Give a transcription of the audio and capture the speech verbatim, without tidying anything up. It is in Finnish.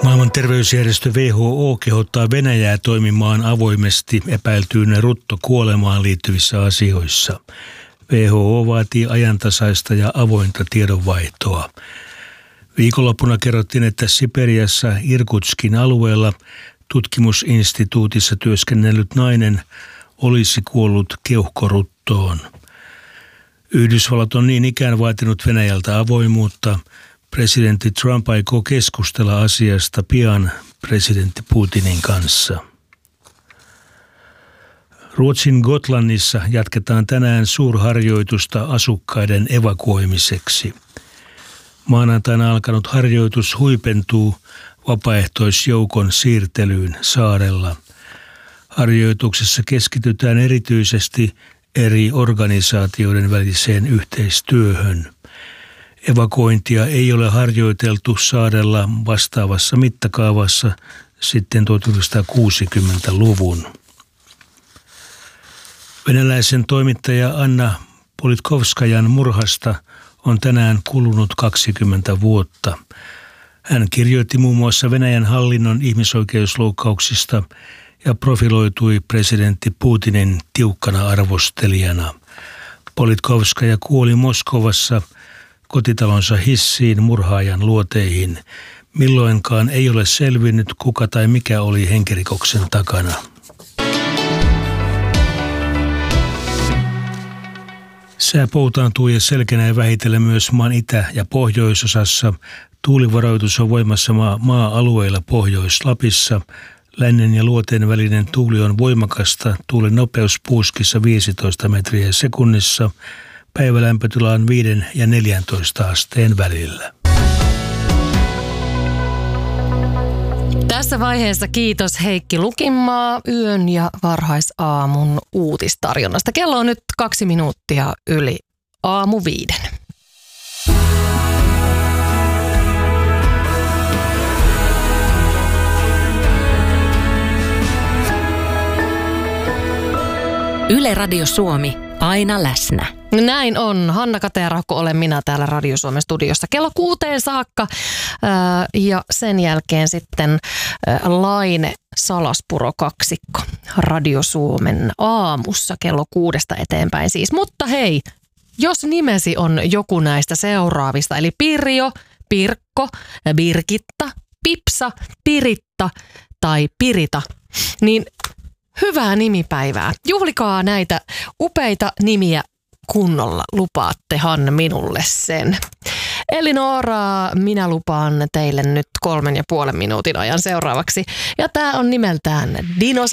Maailman terveysjärjestö W H O kehottaa Venäjää toimimaan avoimesti epäiltyyn ruttokuolemaan liittyvissä asioissa. W H O vaatii ajantasaista ja avointa tiedonvaihtoa. Viikonloppuna kerrottiin, että Siperiassa Irkutskin alueella tutkimusinstituutissa työskennellyt nainen olisi kuollut keuhkoruttoon. Yhdysvallat on niin ikään vaatinut Venäjältä avoimuutta. Presidentti Trump aikoo keskustella asiasta pian presidentti Putinin kanssa. Ruotsin Gotlannissa jatketaan tänään suurharjoitusta asukkaiden evakuoimiseksi. Maanantaina alkanut harjoitus huipentuu vapaaehtoisjoukon siirtelyyn saarella. Harjoituksessa keskitytään erityisesti eri organisaatioiden väliseen yhteistyöhön. Evakuointia ei ole harjoiteltu saarella vastaavassa mittakaavassa sitten tuhatyhdeksänsataakuusikymmentäluvun. Venäläisen toimittaja Anna Politkovskajan murhasta on tänään kulunut kaksikymmentä vuotta. Hän kirjoitti muun muassa Venäjän hallinnon ihmisoikeusloukkauksista ja profiloitui presidentti Putinin tiukkana arvostelijana. Politkovskaja kuoli Moskovassa kotitalonsa hissiin murhaajan luoteihin. Milloinkaan ei ole selvinnyt, kuka tai mikä oli henkirikoksen takana. Sää poutaantuu ja selkenee vähitellen myös maan itä- ja pohjoisosassa. Tuulivaroitus on voimassa maa- maa-alueilla Pohjois-Lapissa. Lännen ja luoteen välinen tuuli on voimakasta. Tuulen nopeus puuskissa viisitoista metriä sekunnissa. Päivälämpötila on viiden ja neljäntoista asteen välillä. Tässä vaiheessa kiitos Heikki Lukinmaa yön ja varhaisaamun uutistarjonnasta. Kello on nyt kaksi minuuttia yli aamu viiden. Yle Radio Suomi, aina läsnä. Näin on. Hanna Katerakko olen minä täällä Radio Suomen studiossa kello kuuteen saakka ja sen jälkeen sitten Laine Salaspuro kaksikko Radio Suomen aamussa kello kuudesta eteenpäin siis. Mutta hei, jos nimesi on joku näistä seuraavista, eli Pirjo, Pirkko, Birgitta, Pipsa, Piritta tai Pirita, niin hyvää nimipäivää. Juhlikaa näitä upeita nimiä kunnolla, lupaattehan minulle sen. Elinora, minä lupaan teille nyt kolmen ja puolen minuutin ajan seuraavaksi. Ja tää on nimeltään Dinos.